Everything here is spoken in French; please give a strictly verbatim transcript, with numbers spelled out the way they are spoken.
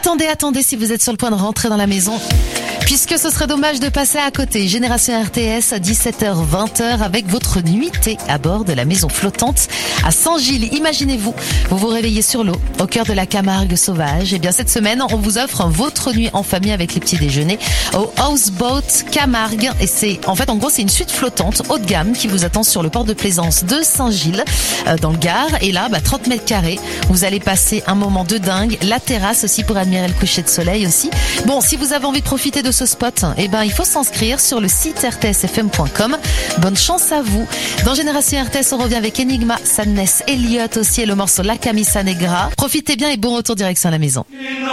Attendez, attendez, si vous êtes sur le point de rentrer dans la maison, puisque ce serait dommage de passer à côté. Génération R T S, dix-sept heures vingt avec votre nuitée à bord de la maison flottante à Saint-Gilles. Imaginez-vous, vous vous réveillez sur l'eau, au cœur de la Camargue sauvage. Et bien cette semaine, on vous offre votre nuit en famille avec les petits déjeuners au Houseboat Camargue. Et c'est, en fait, en gros, c'est une suite flottante haut de gamme qui vous attend sur le port de plaisance de Saint-Gilles, euh, dans le Gard. Et là, bah, trente mètres carrés. Vous allez passer un moment de dingue. La terrasse aussi pour admirer le coucher de soleil aussi. Bon, si vous avez envie de profiter de ce spot, eh ben, il faut s'inscrire sur le site r t s f m point com. Bonne chance à vous. Dans Génération R T S, on revient avec Enigma, Sadness, Elliott aussi et le morceau La Camisa Negra. Profitez bien et bon retour direction à la maison.